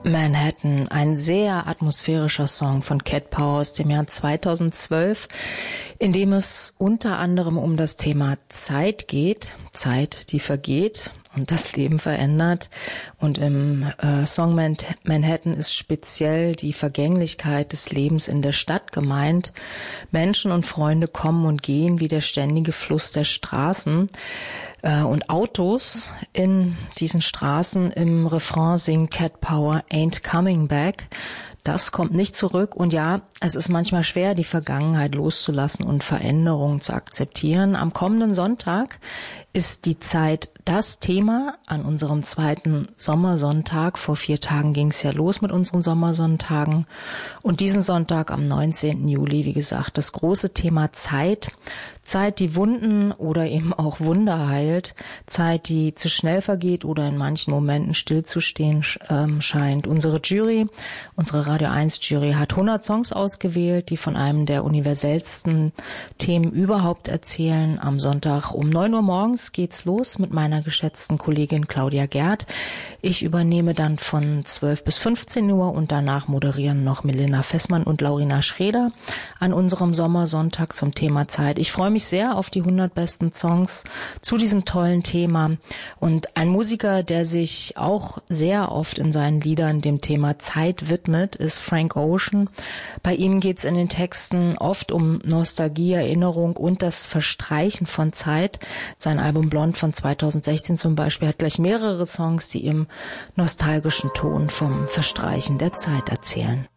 Manhattan, ein sehr atmosphärischer Song von Cat Power aus dem Jahr 2012, in dem es unter anderem um das Thema Zeit geht, Zeit, die vergeht und das Leben verändert. Und im Song Manhattan ist speziell die Vergänglichkeit des Lebens in der Stadt gemeint. Menschen und Freunde kommen und gehen wie der ständige Fluss der Straßen. Und Autos in diesen Straßen. Im Refrain singt Cat Power Ain't Coming Back. Das kommt nicht zurück. Und ja, es ist manchmal schwer, die Vergangenheit loszulassen und Veränderungen zu akzeptieren. Am kommenden Sonntag ist die Zeit das Thema an unserem zweiten Sommersonntag. Vor 4 Tagen ging es ja los mit unseren Sommersonntagen. Und diesen Sonntag am 19. Juli, wie gesagt, das große Thema Zeit. Zeit, die Wunden oder eben auch Wunder heilt. Zeit, die zu schnell vergeht oder in manchen Momenten stillzustehen scheint. Unsere Jury, unsere Radio 1 Jury hat 100 Songs ausgewählt, die von einem der universellsten Themen überhaupt erzählen. Am Sonntag um 9 Uhr morgens geht's los mit meiner geschätzten Kollegin Claudia Gerd. Ich übernehme dann von 12 bis 15 Uhr und danach moderieren noch Milena Fessmann und Laurina Schreder an unserem Sommersonntag zum Thema Zeit. Ich freue mich sehr auf die 100 besten Songs zu diesem tollen Thema. Und ein Musiker, der sich auch sehr oft in seinen Liedern dem Thema Zeit widmet, ist Frank Ocean. Bei ihm geht's in den Texten oft um Nostalgie, Erinnerung und das Verstreichen von Zeit. Sein Album Blond von 2016 zum Beispiel hat gleich mehrere Songs, die im nostalgischen Ton vom Verstreichen der Zeit erzählen.